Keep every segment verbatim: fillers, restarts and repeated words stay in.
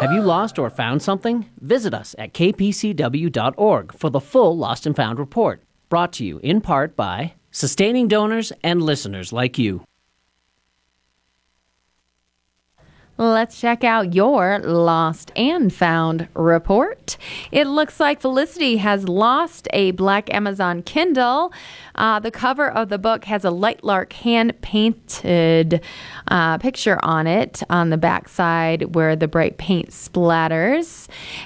Have you lost or found something? Visit us at k p c w dot org for the full Lost and Found report. Brought to you in part by sustaining donors and listeners like you. Let's check out your Lost and Found report. It looks like Felicity has lost a black Amazon Kindle. Uh, the cover of the book has a Lightlark hand-painted uh, picture on it on the back side where the bright paint splatters.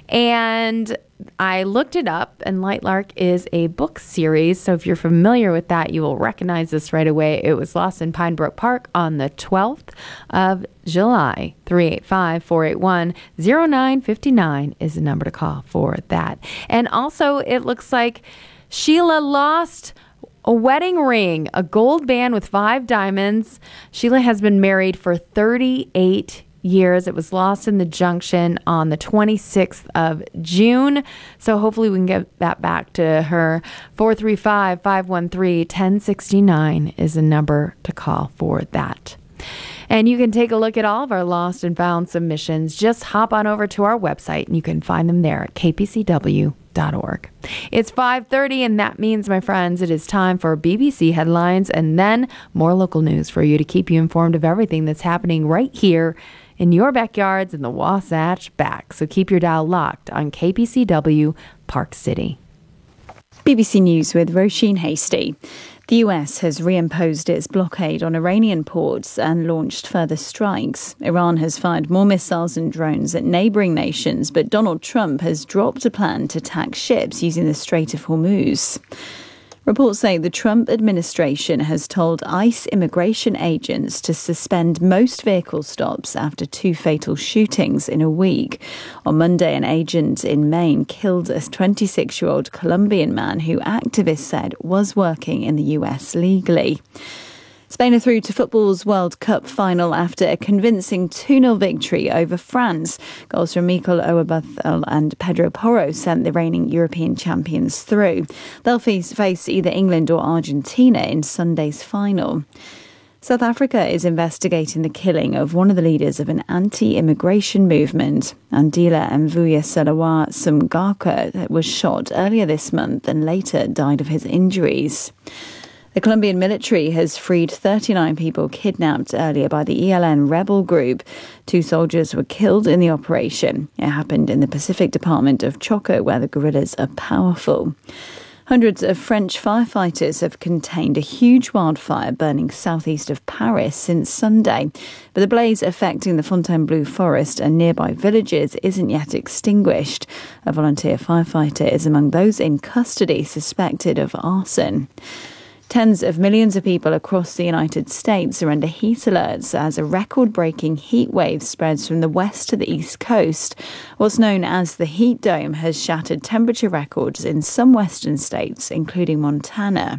And I looked it up, and Lightlark is a book series, so if you're familiar with that, you will recognize this right away. It was lost in Pine Brook Park on the twelfth of July. three eight five, four eight one, zero nine five nine is the number to call for that. And also, it looks like Sheila lost a wedding ring, a gold band with five diamonds. Sheila has been married for thirty-eight years. It was lost in the Junction on the twenty-sixth of June. So hopefully we can get that back to her. four three five, five one three, one zero six nine is the number to call for that. And you can take a look at all of our lost and found submissions. Just hop on over to our website and you can find them there at k p c w dot org. It's five thirty, and that means, my friends, it is time for B B C headlines and then more local news for you to keep you informed of everything that's happening right here in your backyards in the Wasatch Back. So keep your dial locked on K P C W Park City. B B C News with Roisin Hasty. The U S has reimposed its blockade on Iranian ports and launched further strikes. Iran has fired more missiles and drones at neighbouring nations, but Donald Trump has dropped a plan to attack ships using the Strait of Hormuz. Reports say the Trump administration has told ICE immigration agents to suspend most vehicle stops after two fatal shootings in a week. On Monday, an agent in Maine killed a twenty-six-year-old Colombian man who activists said was working in the U S legally. Spain are through to football's World Cup final after a convincing two nil victory over France. Goals from Mikel Oyarzabal and Pedro Porro sent the reigning European champions through. They'll face either England or Argentina in Sunday's final. South Africa is investigating the killing of one of the leaders of an anti-immigration movement. Andile Mvuyiselawa Sumgaka was shot earlier this month and later died of his injuries. The Colombian military has freed thirty-nine people kidnapped earlier by the E L N rebel group. Two soldiers were killed in the operation. It happened in the Pacific department of Choco, where the guerrillas are powerful. Hundreds of French firefighters have contained a huge wildfire burning southeast of Paris since Sunday. But the blaze affecting the Fontainebleau forest and nearby villages isn't yet extinguished. A volunteer firefighter is among those in custody suspected of arson. Tens of millions of people across the United States are under heat alerts as a record-breaking heat wave spreads from the west to the east coast. What's known as the heat dome has shattered temperature records in some western states, including Montana.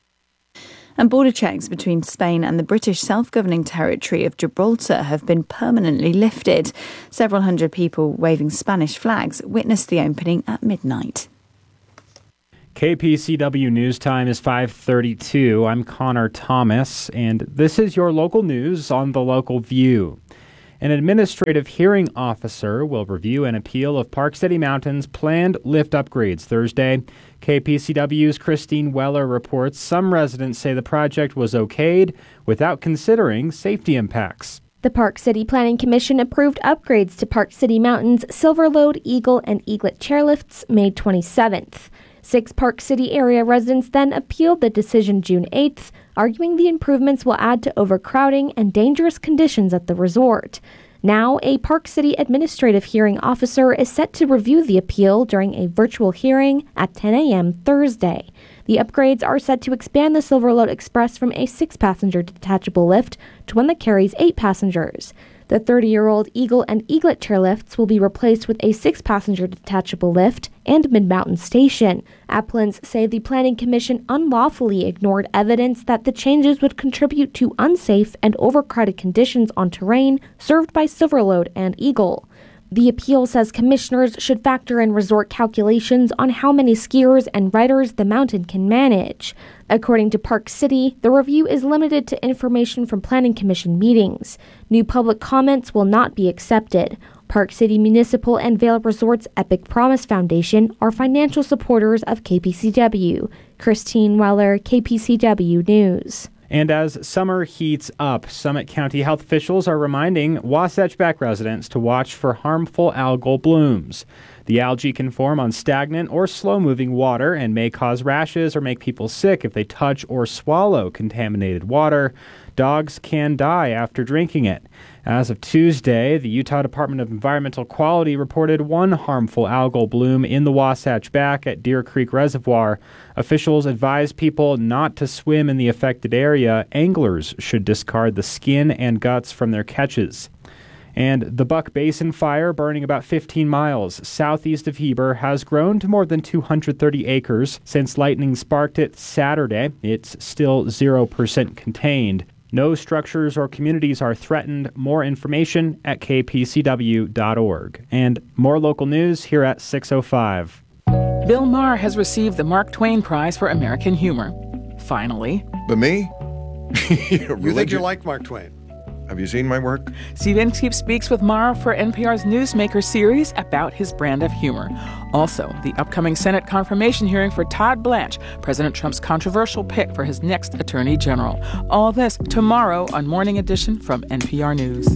And border checks between Spain and the British self-governing territory of Gibraltar have been permanently lifted. Several hundred people waving Spanish flags witnessed the opening at midnight. K P C W News Time is five thirty-two. I'm Connor Thomas, and this is your local news on The Local View. An administrative hearing officer will review an appeal of Park City Mountain's planned lift upgrades Thursday. K P C W's Christine Weller reports some residents say the project was okayed without considering safety impacts. The Park City Planning Commission approved upgrades to Park City Mountain's Silverlode, Eagle, and Eaglet chairlifts May twenty-seventh. Six Park City area residents then appealed the decision June eighth, arguing the improvements will add to overcrowding and dangerous conditions at the resort. Now, a Park City administrative hearing officer is set to review the appeal during a virtual hearing at ten a.m. Thursday. The upgrades are set to expand the Silverlode Express from a six-passenger detachable lift to one that carries eight passengers. The thirty-year-old Eagle and Eaglet chairlifts will be replaced with a six-passenger detachable lift and mid-mountain station. Appellants say the Planning Commission unlawfully ignored evidence that the changes would contribute to unsafe and overcrowded conditions on terrain served by Silverlode and Eagle. The appeal says commissioners should factor in resort calculations on how many skiers and riders the mountain can manage. According to Park City, the review is limited to information from Planning Commission meetings. New public comments will not be accepted. Park City Municipal and Vail Resorts Epic Promise Foundation are financial supporters of K P C W. Christine Weller, K P C W News. And as summer heats up, Summit County health officials are reminding Wasatch Back residents to watch for harmful algal blooms. The algae can form on stagnant or slow-moving water and may cause rashes or make people sick if they touch or swallow contaminated water. Dogs can die after drinking it. As of Tuesday, the Utah Department of Environmental Quality reported one harmful algal bloom in the Wasatch Back at Deer Creek Reservoir. Officials advise people not to swim in the affected area. Anglers should discard the skin and guts from their catches. And the Buck Basin fire, burning about fifteen miles southeast of Heber, has grown to more than two hundred thirty acres since lightning sparked it Saturday. It's still zero percent contained. No structures or communities are threatened. More information at k p c w dot org. And more local news here at six oh five. Bill Maher has received the Mark Twain Prize for American Humor. Finally. But me? You think you like Mark Twain? Have you seen my work? Steve Inskeep speaks with Maher for N P R's Newsmaker series about his brand of humor. Also, the upcoming Senate confirmation hearing for Todd Blanche, President Trump's controversial pick for his next attorney general. All this tomorrow on Morning Edition from N P R News.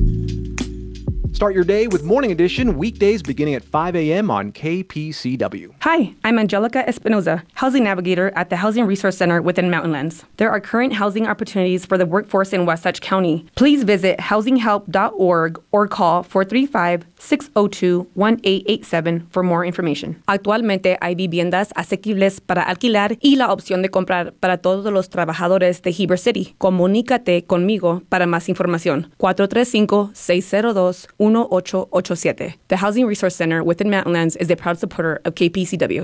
Start your day with Morning Edition, weekdays beginning at five a.m. on K P C W. Hi, I'm Angelica Espinoza, Housing Navigator at the Housing Resource Center within Mountainlands. There are current housing opportunities for the workforce in Wasatch County. Please visit housing help dot org or call four three five, six oh two, one eight eight seven for more information. Actualmente hay viviendas asequibles para alquilar y la opción de comprar para todos los trabajadores de Heber City. Comunícate conmigo para más información. cuatro tres cinco, seis cero dos, one eight eight seven. The Housing Resource Center within Mountainlands is a proud supporter of K P C W.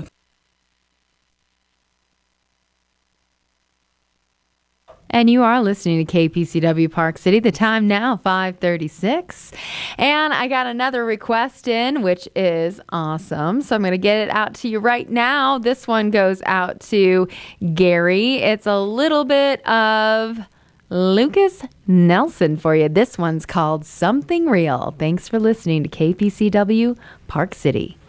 And you are listening to K P C W Park City. The time now, five thirty-six. And I got another request in, which is awesome. So I'm going to get it out to you right now. This one goes out to Gary. It's a little bit of Lucas Nelson for you. This one's called Something Real. Thanks for listening to K P C W Park City.